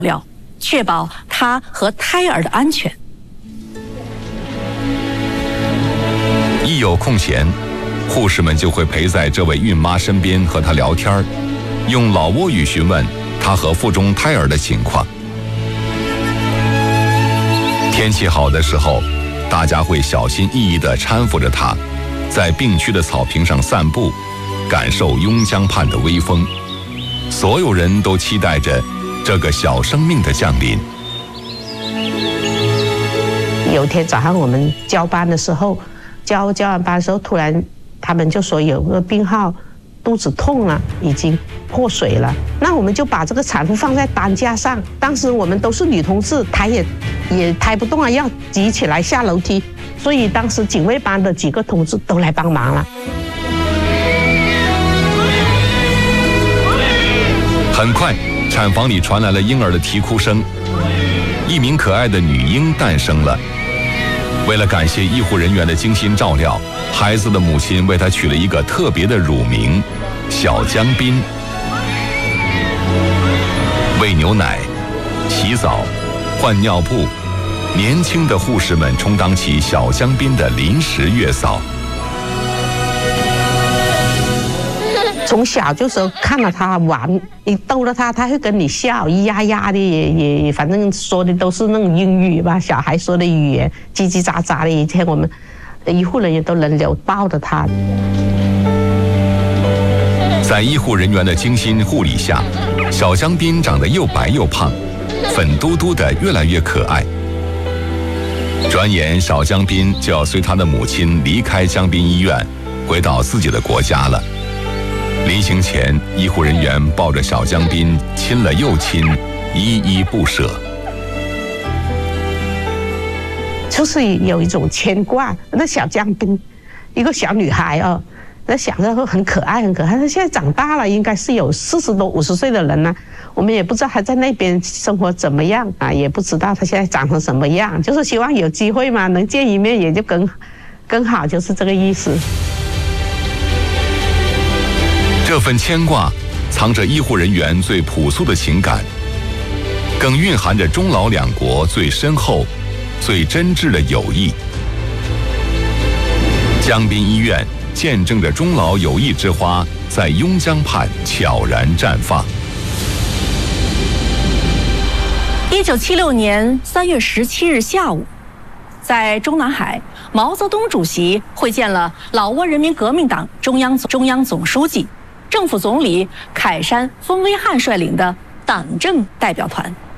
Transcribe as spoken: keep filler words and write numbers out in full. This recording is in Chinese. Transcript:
料，确保她和胎儿的安全。 一有空闲，护士们就会陪在这位孕妈身边和她聊天，用老挝语询问她和腹中胎儿的情况。天气好的时候，大家会小心翼翼地搀扶着她，在病区的草坪上散步，感受邕江畔的微风。所有人都期待着这个小生命的降临。 有天早上我们交班的时候，交交完班的时候，突然他们就说有个病号肚子痛了，已经破水了。那我们就把这个产妇放在担架上。当时我们都是女同志，抬也也抬不动啊，要举起来下楼梯。所以当时警卫班的几个同志都来帮忙了。 很快，产房里传来了婴儿的啼哭声，一名可爱的女婴诞生了。为了感谢医护人员的精心照料，孩子的母亲为她取了一个特别的乳名——小江滨。喂牛奶、洗澡、换尿布，年轻的护士们充当起小江滨的临时月嫂。 从小就说看到他玩，你逗了他，他会跟你笑，咿呀呀的，也也反正说的都是那种英语吧，小孩说的语言，叽叽喳喳的。以前我们医护人员都轮流抱着他。 在医护人员的精心护理下，小江滨长得又白又胖，粉嘟嘟的，越来越可爱。转眼，小江滨就要随他的母亲离开江滨医院，回到自己的国家了。临行前，医护人员抱着小江滨亲了又亲，依依不舍。 就是有一种牵挂。那小江滨，一个小女孩哦，那想着很可爱，很可爱。她现在长大了，应该是有四十多、五十岁的人了。我们也不知道她在那边生活怎么样啊，也不知道她现在长成什么样。就是希望有机会嘛，能见一面也就更更好，就是这个意思。 这份牵挂藏着医护人员最朴素的情感，更蕴含着中老两国最深厚、最真挚的友谊。江滨医院见证着中老友谊之花在邕江畔悄然绽放。 一九七六年三月十七日下午，在中南海，毛泽东主席会见了老挝人民革命党中央中央总书记、政府总理凯山、丰威汉率领的党政代表团。